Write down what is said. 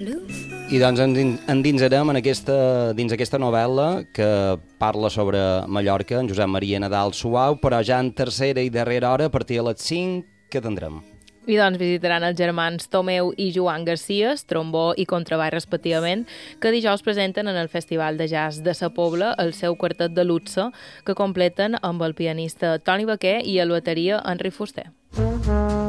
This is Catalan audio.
I doncs endinsarem dins aquesta novel·la que parla sobre Mallorca, en Josep Maria Nadal Suau, però ja en tercera i darrera hora, a partir de les 5, que tindrem? I doncs visitaran els germans Tomeu i Joan Garcías, trombó i contrabaix respectivament, que dijous presenten en el Festival de Jazz de Sa Pobla el seu quartet de luxe, que completen amb el pianista Toni Baquer i el bateria Enric Fuster.